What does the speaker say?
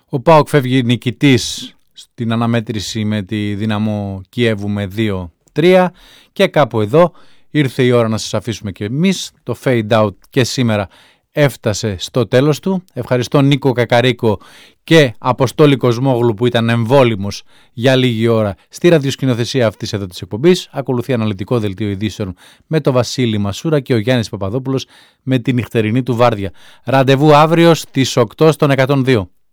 Ο ΠΑΟΚ φεύγει νικητής στην αναμέτρηση με τη Δύναμο Κιέβου με 2-3 και κάπου εδώ ήρθε η ώρα να σας αφήσουμε και εμείς. Το fade out και σήμερα έφτασε στο τέλος του. Ευχαριστώ Νίκο Κακαρίκο και Αποστόλη Κοσμόγλου που ήταν εμβόλυμος για λίγη ώρα στη ραδιοσκηνοθεσία αυτής εδώ της εκπομπής. Ακολουθεί αναλυτικό δελτίο ειδήσεων με το Βασίλη Μασούρα και ο Γιάννης Παπαδόπουλος με τη νυχτερινή του βάρδια. Ραντεβού αύριο στις 8 στον 102.